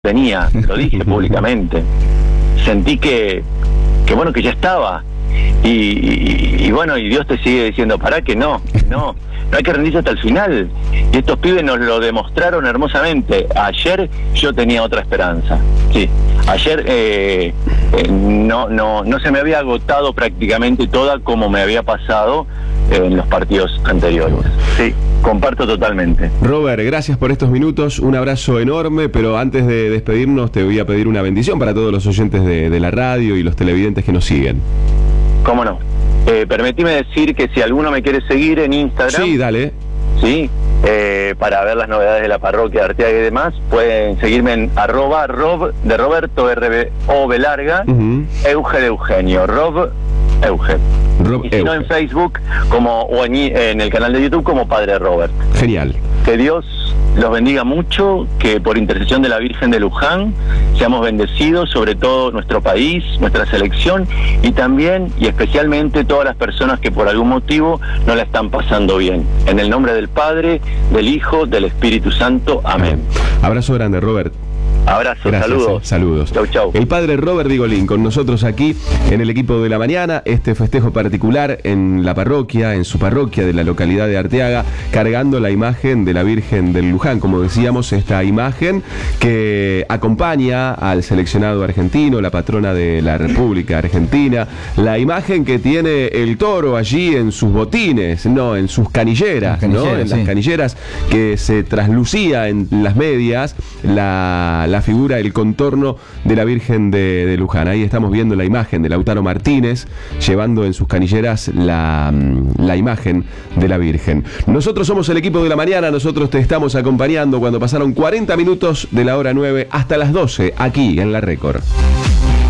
tenía, lo dije públicamente. Sentí que bueno, que ya estaba. Y bueno, y Dios te sigue diciendo, pará, que no hay que rendirse hasta el final. Y estos pibes nos lo demostraron hermosamente. Ayer yo tenía otra esperanza. Sí, ayer no se me había agotado prácticamente toda como me había pasado en los partidos anteriores. Sí, comparto totalmente. Robert, gracias por estos minutos, un abrazo enorme, pero antes de despedirnos te voy a pedir una bendición para todos los oyentes de la radio y los televidentes que nos siguen. ¿Cómo no? Permitime decir que si alguno me quiere seguir en Instagram... Sí, dale. Sí, para ver las novedades de la parroquia de Arteaga y demás, pueden seguirme en @rob de Roberto, RBO larga, Euge de Eugenio, Rob Euge. Y si no, en Facebook o en el canal de YouTube como Padre Robert. Genial. Que Dios los bendiga mucho, que por intercesión de la Virgen de Luján seamos bendecidos, sobre todo nuestro país, nuestra selección, y también y especialmente todas las personas que por algún motivo no la están pasando bien. En el nombre del Padre, del Hijo, del Espíritu Santo. Amén. Abrazo grande, Robert. Abrazo, gracias, saludos. Chau, chau. El padre Robert Digolín con nosotros aquí en el equipo de la mañana, este festejo particular en la parroquia, en su parroquia de la localidad de Arteaga, cargando la imagen de la Virgen del Luján, como decíamos, esta imagen que acompaña al seleccionado argentino, la patrona de la República Argentina, la imagen que tiene el toro allí en sus botines, en sus canilleras, en las canilleras que se traslucía en las medias, la figura, el contorno de la Virgen de Luján. Ahí estamos viendo la imagen de Lautaro Martínez llevando en sus canilleras la imagen de la Virgen. Nosotros somos el equipo de la mañana, nosotros te estamos acompañando cuando pasaron 40 minutos de la hora 9 hasta las 12 aquí en La Récord.